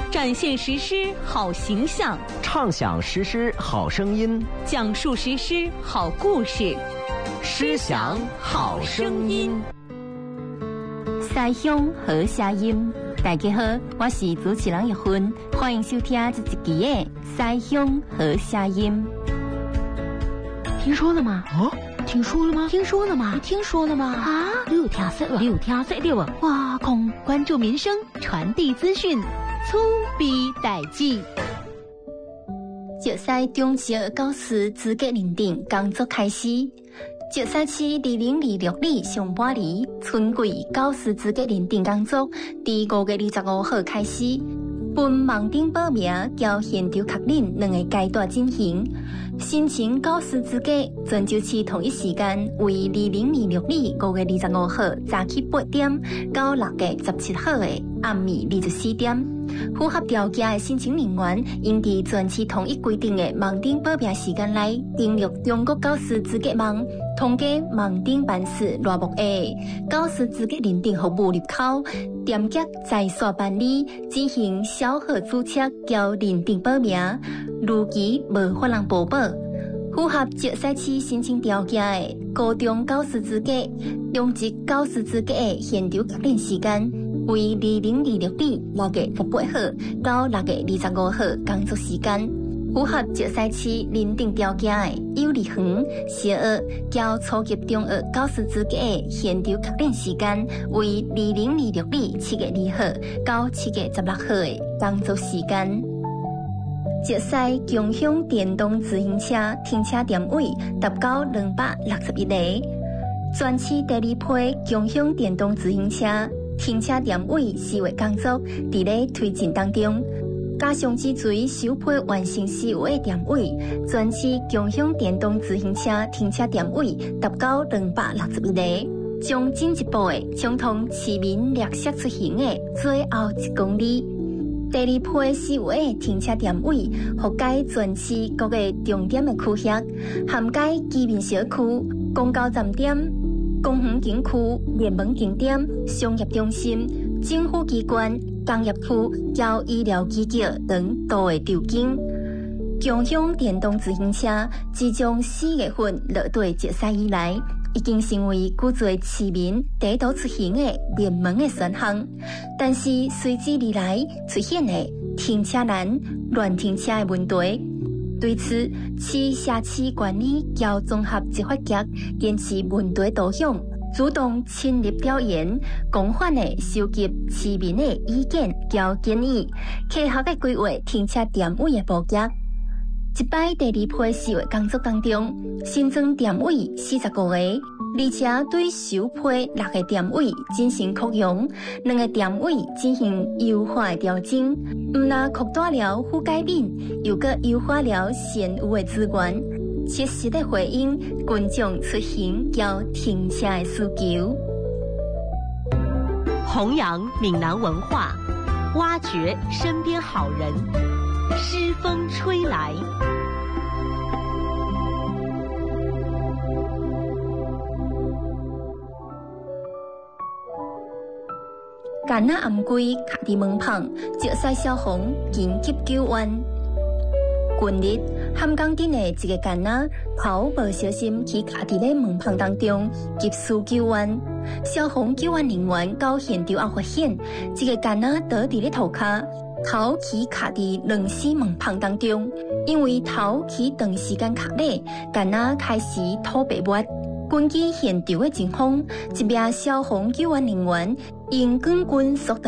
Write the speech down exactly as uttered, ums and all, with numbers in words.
展现实施好形象， 唱响实施好声音， 讲述实施好故事， 诗响好声音。 西乡好声音，大家好，我是主持人玉芬，欢迎收听这一期的西乡好声音。 听说了吗？ 啊，听说了吗？ 听说了吗？ 你听说了吗？ 啊，你有听说了？ 你有听说了吗？ 哇空关注民生，传递资讯，粗逼代记。 石狮中小教师资格认定工作开始。石狮市二零二六年上半年春季教师资格认定工作，伫五月二十五号开始，分网顶报名交现场确认两个阶段进行。申请教师资格全州市同一时间为二零二六年五月二十五号早起八点到六月十七号的暗暝二十四点。符合条件的申请人员应伫全市统一规定的网顶报名时间内登录中国教师资格网，通过网顶办事栏目 A 教师资格认定服务入口，点击在线办理，进行小号注册交认定报名，如期无法人补报。符合石狮市申请条件的高中教师资格、中职教师资格的现场确认时间为二零二六年六月十八号到六月二十五号工作时间。符合石狮市认定条件的幼儿园、小学、交初级中学教师资格的现场确认时间为二零二六年七月二号到七月十六号的工作时间。石狮共享电动自行车停车点位达到两百六十一个，全市第二批共享电动自行车停车点位四月工作伫咧推进当中。加上之前首批完成四月点位，全市共享电动自行车停车点位达到两百六十一个，将进一步的畅通市民绿色出行的最后一公里。第二批四月停车点位覆盖全市各个重点的区域，涵盖居民小区、公交站点、公园景区、热门景点、商业中心、政府机关、工业区、交医疗机构等多个条件。共享电动自行车自从四月份落地石狮以来，已经成为古侪市民第一道出行的热门的选项。但是随之而来出现的停车难、乱停车的问题，对此市社区管理交综合执法局坚持问题导向，主动亲力调研，广泛的收集市民的意见交建议，科学的规划停车点位的布局。一摆第二批四月工作当中，新增点位四十五个，而且对首批六个点位进行扩容，两个点位进行优化的调整，唔但扩大了覆盖面，又搁优化了现有的资源，切实的回应群众出行交停车的需求。 弘扬闽南文化，挖掘身边好人，诗风吹来。 干那暗规卡伫门旁，石狮消防紧急救援。近日，汉江镇的一个干那头无小心去卡伫咧门旁当中，急需救援。消防救援人员到现场后发现，这个干那倒伫咧涂骹，头起卡伫两丝门旁当中。因为头起长时间卡咧，干那开始吐白沫。根据现场的情况，一名消防救援人员用管棍缩长